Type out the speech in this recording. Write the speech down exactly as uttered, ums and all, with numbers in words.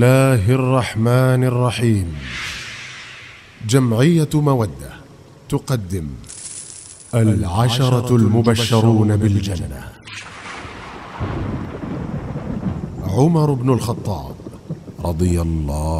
الله الرحمن الرحيم. جمعية مودة تقدم العشرة المبشرون بالجنة. عمر بن الخطاب رضي الله